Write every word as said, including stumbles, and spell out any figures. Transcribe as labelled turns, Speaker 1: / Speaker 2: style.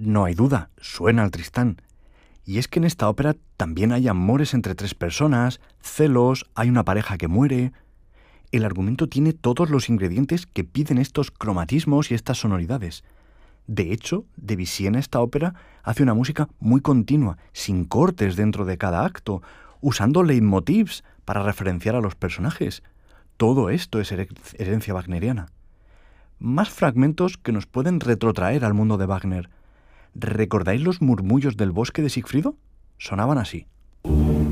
Speaker 1: No hay duda, suena al Tristán. Y es que en esta ópera también hay amores entre tres personas, celos, hay una pareja que muere. El argumento tiene todos los ingredientes que piden estos cromatismos y estas sonoridades. De hecho, Debussy en esta ópera hace una música muy continua, sin cortes dentro de cada acto, usando leitmotivs para referenciar a los personajes. Todo esto es herencia wagneriana. Más fragmentos que nos pueden retrotraer al mundo de Wagner. ¿Recordáis los murmullos del bosque de Sigfrido? Sonaban así.